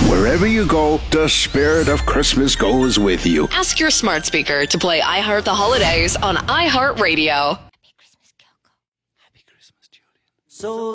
Wherever you go, the spirit of Christmas goes with you. Ask your smart speaker to play I Heart the Holidays on iHeartRadio. So